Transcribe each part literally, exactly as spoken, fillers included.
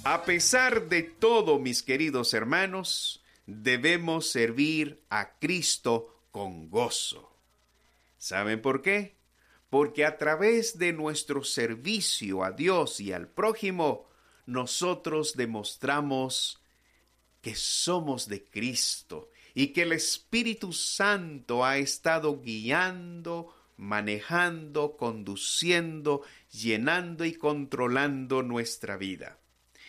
A pesar de todo, mis queridos hermanos, debemos servir a Cristo con gozo. ¿Saben por qué? Porque a través de nuestro servicio a Dios y al prójimo, nosotros demostramos que somos de Cristo y que el Espíritu Santo ha estado guiando, manejando, conduciendo, llenando y controlando nuestra vida.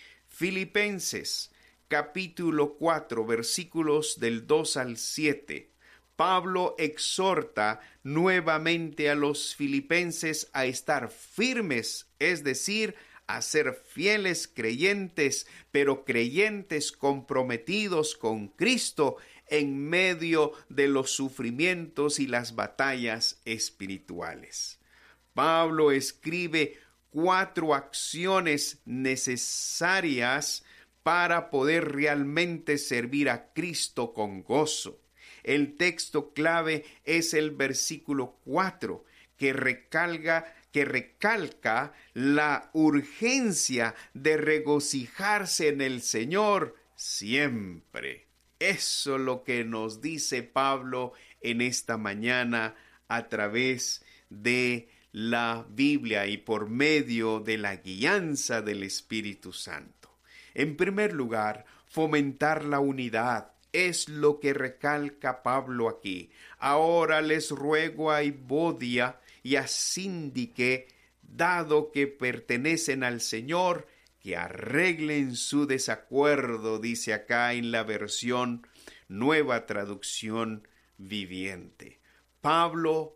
Filipenses capítulo cuatro, versículos del dos al siete. Pablo exhorta nuevamente a los filipenses a estar firmes, es decir, a ser fieles creyentes, pero creyentes comprometidos con Cristo en medio de los sufrimientos y las batallas espirituales. Pablo escribe cuatro acciones necesarias para poder realmente servir a Cristo con gozo. El texto clave es el versículo cuatro, que recalca, que recalca la urgencia de regocijarse en el Señor siempre. Eso es lo que nos dice Pablo en esta mañana a través de la Biblia y por medio de la guianza del Espíritu Santo. En primer lugar, fomentar la unidad es lo que recalca Pablo aquí. Ahora les ruego a Evodia y a Síndique, dado que pertenecen al Señor, que arreglen su desacuerdo, dice acá en la versión Nueva Traducción Viviente. Pablo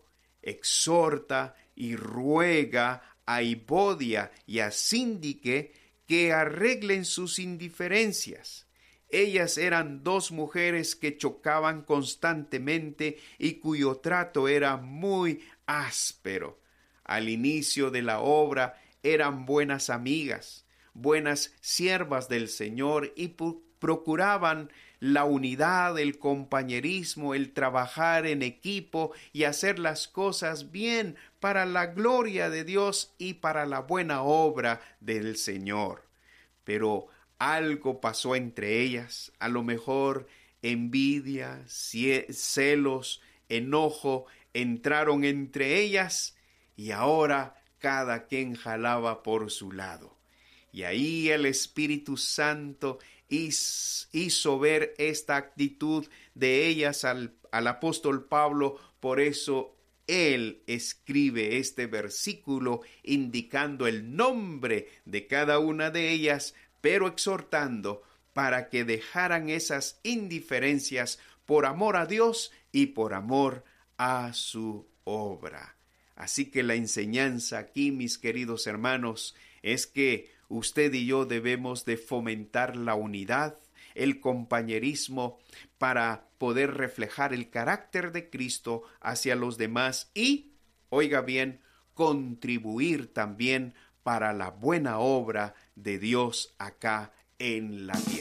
exhorta y ruega a Evodia y a Síndique que arreglen sus indiferencias. Ellas eran dos mujeres que chocaban constantemente y cuyo trato era muy áspero. Al inicio de la obra eran buenas amigas, buenas siervas del Señor y procuraban la unidad, el compañerismo, el trabajar en equipo y hacer las cosas bien para la gloria de Dios y para la buena obra del Señor. Pero algo pasó entre ellas, a lo mejor envidia, celos, enojo, entraron entre ellas y ahora cada quien jalaba por su lado. Y ahí el Espíritu Santo hizo ver esta actitud de ellas al, al apóstol Pablo. Por eso él escribe este versículo indicando el nombre de cada una de ellas, pero exhortando para que dejaran esas indiferencias por amor a Dios y por amor a su obra. Así que la enseñanza aquí, mis queridos hermanos, es que usted y yo debemos de fomentar la unidad, el compañerismo, para poder reflejar el carácter de Cristo hacia los demás y, oiga bien, contribuir también para la buena obra de Dios acá en la tierra.